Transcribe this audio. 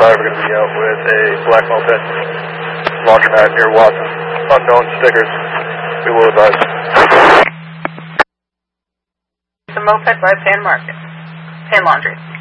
5 are going to be out with a black moped laundromat near Watson. Unknown stickers. We will advise. The moped by Pan Market. Pan Laundry.